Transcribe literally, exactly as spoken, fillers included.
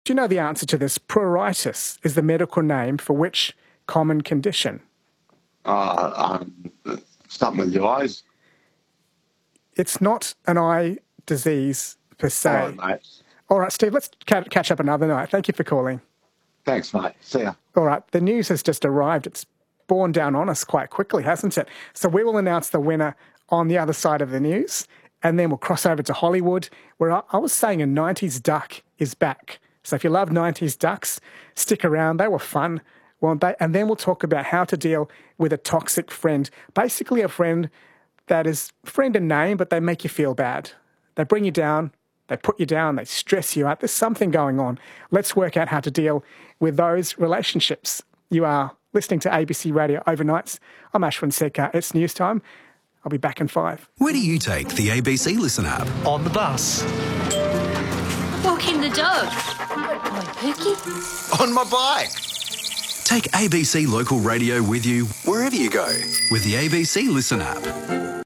Do you know the answer to this? Pruritus is the medical name for which common condition? Uh, um, something with your eyes. It's not an eye disease per se. All right, mate. All right, Steve, let's ca- catch up another night. Thank you for calling. Thanks, mate. See ya. All right, the news has just arrived. It's borne down on us quite quickly, hasn't it? So we will announce the winner on the other side of the news, and then we'll cross over to Hollywood, where I, I was saying a nineties duck is back. So if you love nineties ducks, stick around. They were fun, weren't they? And then we'll talk about how to deal with a toxic friend. Basically a friend that is friend in name, but they make you feel bad. They bring you down, they put you down, they stress you out. There's something going on. Let's work out how to deal with those relationships. You are listening to A B C Radio Overnights. I'm Ashwin Sekar. It's news time. I'll be back in five. Where do you take the A B C Listen app? On the bus. Walking the dog. Good boy, Pookie. On my bike. Take A B C Local Radio with you wherever you go with the A B C Listen app.